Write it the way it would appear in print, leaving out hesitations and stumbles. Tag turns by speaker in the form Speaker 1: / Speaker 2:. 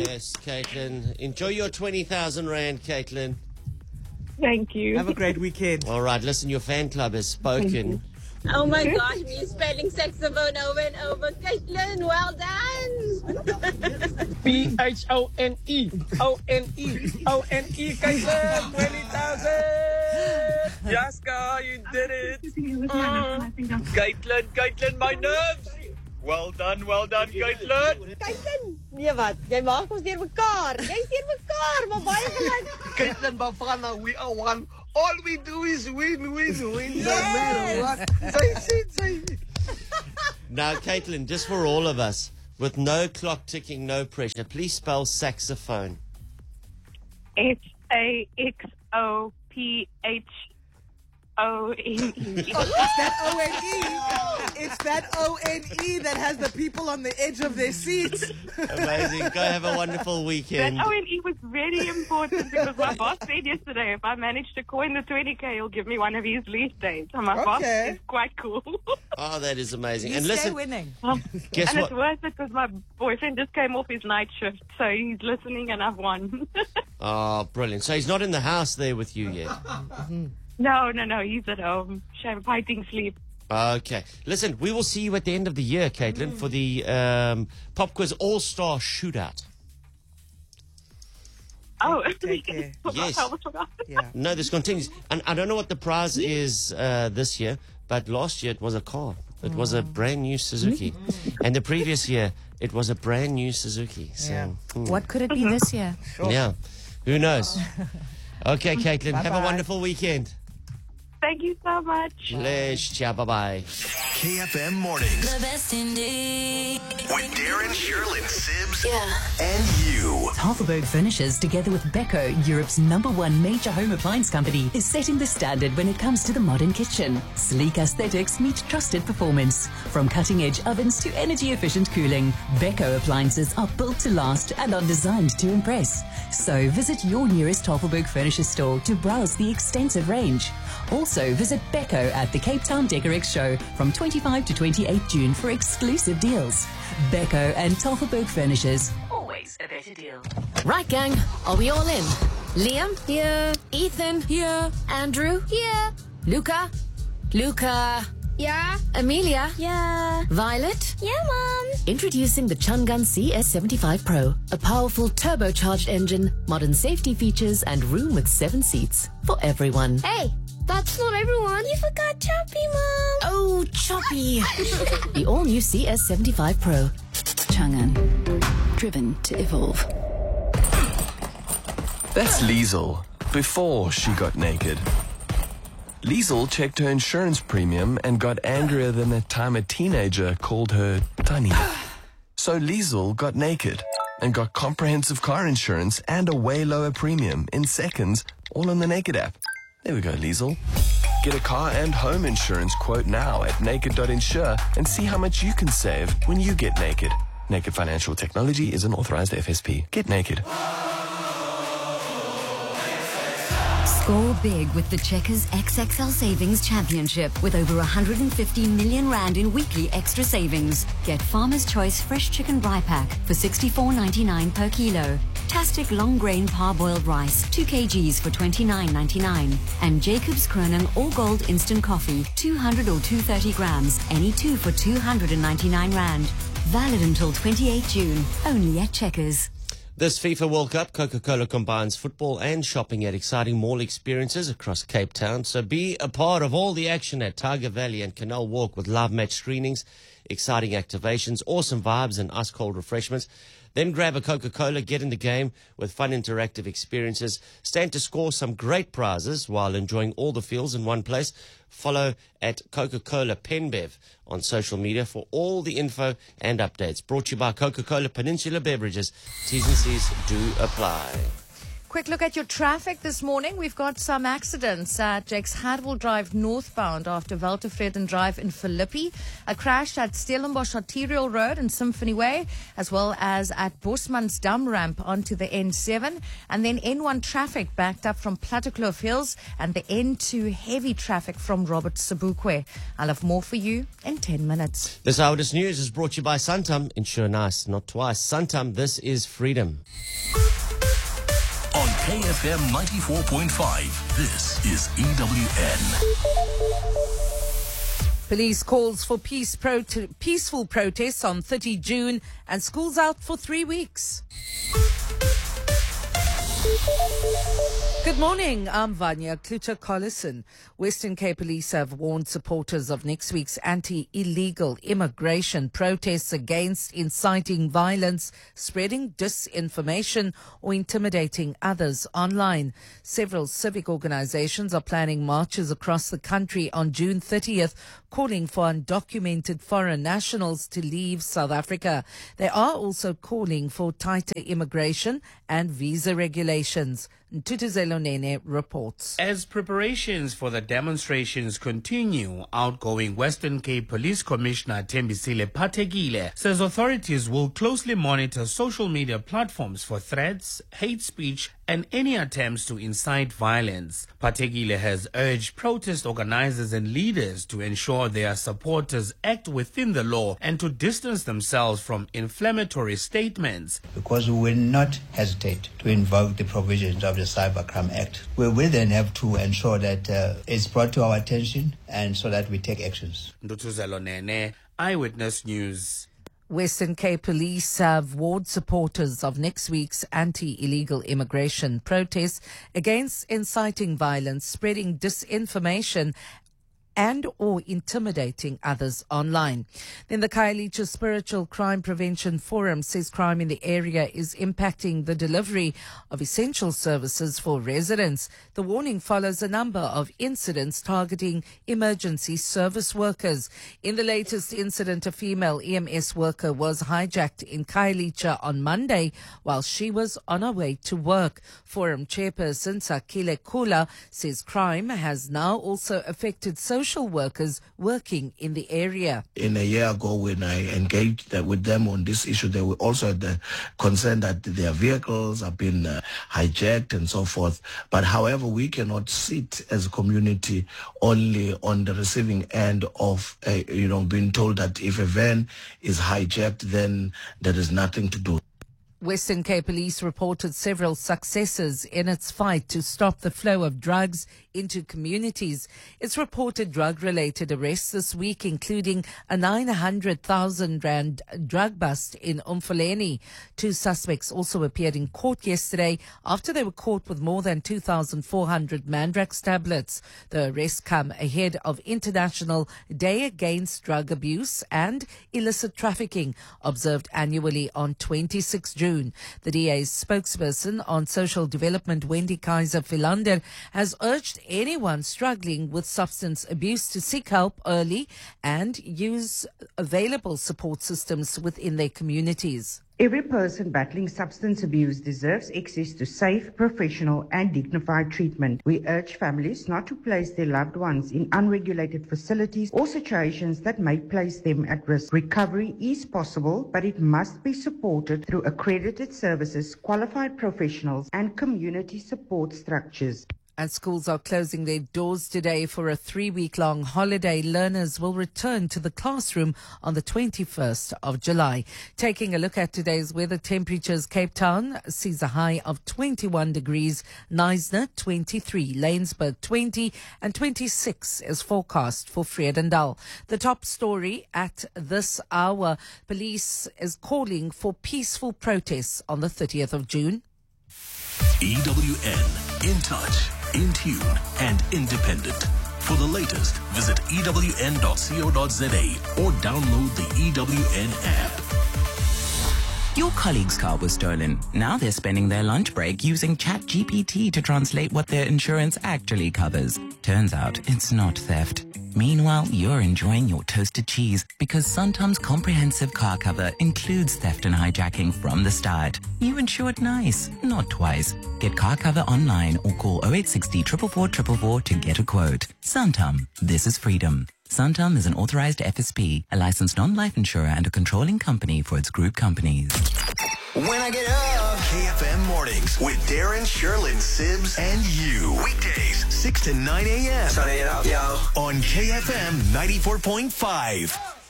Speaker 1: Yes, Caitlin. Enjoy your 20,000 Rand, Caitlin.
Speaker 2: Thank you.
Speaker 3: Have a great weekend.
Speaker 1: All right, listen, your fan club has spoken.
Speaker 4: Oh my gosh, me spelling saxophone over and over. Caitlin, well done.
Speaker 5: P-H-O-N-E. O-N-E. O-N-E, Caitlin. 20,000. Yaska, you did it. Caitlin, my nerves. Well done, Caitlin.
Speaker 4: Caitlin, nee wat, jy maak ons deur mekaar. Jy's deur mekaar, maar baie geluk.
Speaker 5: Caitlin Bafana, we are one. All we do is win. No matter what. Say.
Speaker 1: Now, Caitlin, just for all of us, with no clock ticking, no pressure, please spell saxophone.
Speaker 2: Saxophone.
Speaker 3: It's that O-N-E that has the people on the edge of their seats.
Speaker 1: Amazing. Go have a wonderful weekend.
Speaker 2: That O-N-E was very important because my boss said yesterday if I manage to coin the 20K, he'll give me one of his leave days. So my boss is quite cool.
Speaker 1: Oh, that is amazing.
Speaker 3: You
Speaker 1: And
Speaker 3: stay
Speaker 1: listen,
Speaker 3: winning.
Speaker 1: guess
Speaker 2: And
Speaker 1: what?
Speaker 2: it's worth it because my boyfriend just came off his night shift, so he's listening and I've won.
Speaker 1: Oh, brilliant. So he's not in the house there with you yet.
Speaker 2: No, he's at home, fighting sleep.
Speaker 1: Okay. Listen, we will see you at the end of the year, Caitlin, for the Pop Quiz All-Star Shootout.
Speaker 2: Oh,
Speaker 3: Take care.
Speaker 1: Yes.
Speaker 3: Yeah.
Speaker 1: No, this continues. And I don't know what the prize is this year, but last year it was a car. It was a brand new Suzuki. And the previous year, it was a brand new Suzuki. So,
Speaker 6: What could it be this year?
Speaker 1: yeah. Who knows? Okay, Caitlin, have a
Speaker 3: Bye-bye.
Speaker 1: wonderful weekend.
Speaker 2: Thank you so much.
Speaker 1: Ciao, bye-bye.
Speaker 7: KFM Mornings
Speaker 8: The best indeed.
Speaker 7: with Darren, Sherlyn, Sims,
Speaker 8: Yeah.
Speaker 7: and you.
Speaker 9: Tafelberg Furnishers, together with Beko, Europe's #1 major home appliance company, is setting the standard when it comes to the modern kitchen. Sleek aesthetics meet trusted performance. From cutting-edge ovens to energy-efficient cooling, Beko appliances are built to last and are designed to impress. So visit your nearest Tafelberg Furniture store to browse the extensive range. Also, visit Beko at the Cape Town Decorex show from 25 to 28 June for exclusive deals. Beko and Tafelberg Furnishers, always a better deal.
Speaker 8: Right, gang. Are we all in? Liam? Here. Ethan? Here. Andrew? Here. Luca?
Speaker 10: Yeah.
Speaker 8: Amelia?
Speaker 10: Yeah.
Speaker 8: Violet?
Speaker 10: Yeah, Mom.
Speaker 8: Introducing the Chungun CS75 Pro. A powerful turbocharged engine, modern safety features, and room with 7 seats. For everyone.
Speaker 10: Hey, that's not everyone. You forgot Choppy, Mom.
Speaker 8: Oh, Choppy. The all-new CS75 Pro.
Speaker 9: Chang'an, driven to evolve.
Speaker 11: That's Liesel, before she got naked. Liesel checked her insurance premium and got angrier than the time a teenager called her Tani. So Liesel got naked and got comprehensive car insurance and a way lower premium in seconds, all on the Naked app. There we go, Liesel. Get a car and home insurance quote now at naked.insure and see how much you can save when you get naked. Naked Financial Technology is an authorized FSP. Get naked.
Speaker 9: Score big with the Checkers XXL Savings Championship with over 150 million rand in weekly extra savings. Get Farmer's Choice Fresh Chicken Bri Pack for $64.99 per kilo. Tastic long grain parboiled rice 2 kgs for $29.99. And Jacob's Kronen All Gold Instant Coffee 200 or 230 grams, any 2 for 299 rand. Valid until 28 June, only at Checkers.
Speaker 1: This FIFA World Cup, Coca-Cola combines football and shopping at exciting mall experiences across Cape Town. So be a part of all the action at Tiger Valley and Canal Walk with live match screenings, exciting activations, awesome vibes and ice-cold refreshments. Then grab a Coca-Cola, get in the game with fun interactive experiences. Stand to score some great prizes while enjoying all the feels in one place. Follow at Coca-Cola Penbev on social media for all the info and updates. Brought to you by Coca-Cola Peninsula Beverages. T's and C's do apply.
Speaker 6: Quick look at your traffic this morning. We've got some accidents at Jakes Hadwell Drive northbound after Weltevreden Drive in Philippi. A crash at Stellenbosch Arterial Road and Symphony Way, as well as at Bosman's Dam Ramp onto the N7. And then N1 traffic backed up from Plattekloof Hills and the N2 heavy traffic from Robert Sobukwe. I'll have more for you in 10 minutes.
Speaker 1: This Eyewitness News is brought to you by Santam. Insure nice, not twice. Santam, this is freedom.
Speaker 7: On KFM 94.5, this is EWN.
Speaker 12: Police calls for peaceful protests on 30 June and schools out for 3 weeks. Good morning, I'm Vanya Kluter-Collison. Western Cape Police have warned supporters of next week's anti-illegal immigration protests against inciting violence, spreading disinformation or intimidating others online. Several civic organizations are planning marches across the country on June 30th, calling for undocumented foreign nationals to leave South Africa. They are also calling for tighter immigration and visa regulations. Ntutuzelo Nene reports.
Speaker 13: As preparations for the demonstrations continue, outgoing Western Cape Police Commissioner Thembisile Phathekile says authorities will closely monitor social media platforms for threats, hate speech, and any attempts to incite violence. Phathekile has urged protest organizers and leaders to ensure their supporters act within the law and to distance themselves from inflammatory statements.
Speaker 14: Because we will not hesitate to invoke the provisions of the Cybercrime Act. We will then have to ensure that it's brought to our attention and so that we take actions.
Speaker 13: Ntutuzelo Nene, Eyewitness News.
Speaker 12: Western Cape Police have warned supporters of next week's anti-illegal immigration protests against inciting violence, spreading disinformation and or intimidating others online. Then the Khayelitsha Spiritual Crime Prevention Forum says crime in the area is impacting the delivery of essential services for residents. The warning follows a number of incidents targeting emergency service workers. In the latest incident, a female EMS worker was hijacked in Khayelitsha on Monday while she was on her way to work. Forum chairperson Sakile Kula says crime has now also affected social workers working in the area.
Speaker 15: In a year ago, when I engaged with them on this issue, they were also had the concern that their vehicles have been hijacked and so forth. But however, we cannot sit as a community only on the receiving end of, being told that if a van is hijacked, then there is nothing to do.
Speaker 12: Western Cape Police reported several successes in its fight to stop the flow of drugs into communities. It's reported drug-related arrests this week, including a 900,000 rand drug bust in Umfuleni. 2 suspects also appeared in court yesterday after they were caught with more than 2,400 Mandrax tablets. The arrests come ahead of International Day Against Drug Abuse and Illicit Trafficking, observed annually on 26 June. The DA's spokesperson on social development, Wendy Kaiser Philander, has urged anyone struggling with substance abuse to seek help early and use available support systems within their communities.
Speaker 16: Every person battling substance abuse deserves access to safe, professional and dignified treatment. We urge families not to place their loved ones in unregulated facilities or situations that may place them at risk. Recovery is possible, but it must be supported through accredited services, qualified professionals and community support structures.
Speaker 12: And schools are closing their doors today for a 3-week-long holiday. Learners will return to the classroom on the 21st of July. Taking a look at today's weather temperatures, Cape Town sees a high of 21 degrees, Knysna 23, Laingsburg 20 and 26 is forecast for Vredendal. The top story at this hour, police is calling for peaceful protests on the 30th of June.
Speaker 7: EWN, in touch, in tune, and independent. For the latest, visit ewn.co.za or download the EWN app.
Speaker 17: Your colleague's car was stolen. Now they're spending their lunch break using ChatGPT to translate what their insurance actually covers. Turns out it's not theft. Meanwhile, you're enjoying your toasted cheese because Santam's comprehensive car cover includes theft and hijacking from the start. You insure it nice, not twice. Get car cover online or call 0860 444 444 to get a quote. Santam, this is freedom. Santam is an authorized FSP, a licensed non-life insurer and a controlling company for its group companies.
Speaker 18: When I get up, KFM Mornings with Darren, Sherlyn, Sibs, and you. Weekdays, 6 to 9 a.m.
Speaker 5: Starting it up, yo.
Speaker 18: On KFM 94.5.